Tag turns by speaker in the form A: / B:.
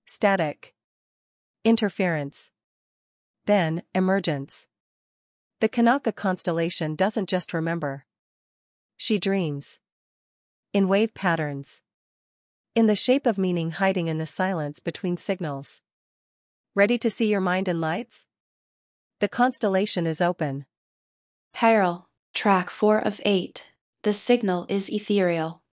A: Static. Interference. Then, emergence. The Kanaka constellation doesn't just remember. She dreams. In wave patterns. In the shape of meaning hiding in the silence between signals. Ready to see your mind in lights? The constellation is open.
B: Peril, track 4 of 8. The signal is ethereal.